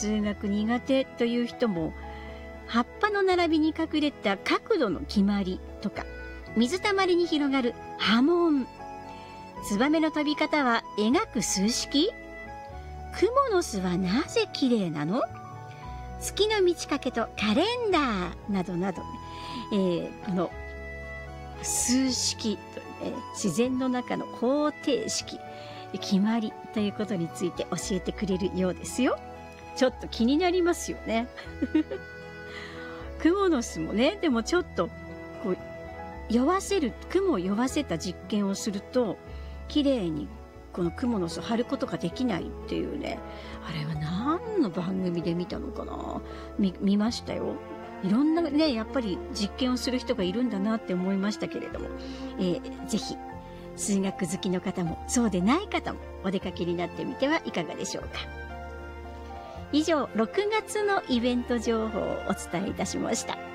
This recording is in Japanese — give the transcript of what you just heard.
数学苦手という人も、葉っぱの並びに隠れた角度の決まりとか、水たまりに広がる波紋、ツバメの飛び方は描く数式、クモの巣はなぜ綺麗なの、月の満ち欠けとカレンダーなどなど、この数式と、自然の中の方程式、決まりということについて教えてくれるようですよ。ちょっと気になりますよね。クモの巣もね、でもちょっとこう雲を酔わせた実験をすると、綺麗にこのクモの巣を張ることができないっていうね、あれは何の番組で見たのかな、見ましたよ。いろんなね、やっぱり実験をする人がいるんだなって思いましたけれども、ぜひ数学好きの方もそうでない方もお出かけになってみてはいかがでしょうか。以上、6月のイベント情報をお伝えいたしました。